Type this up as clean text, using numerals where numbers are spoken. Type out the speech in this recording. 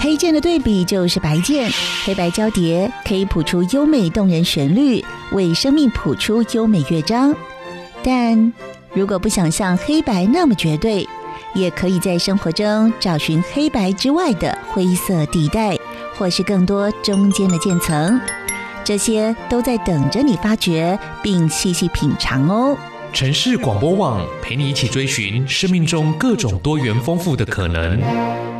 黑键的对比就是白键，黑白交叠可以谱出优美动人旋律，为生命谱出优美乐章。但如果不想像黑白那么绝对，也可以在生活中找寻黑白之外的灰色地带，或是更多中间的渐层，这些都在等着你发掘并细细品尝哦。 城市广播网陪你一起追寻生命中各种多元丰富的可能。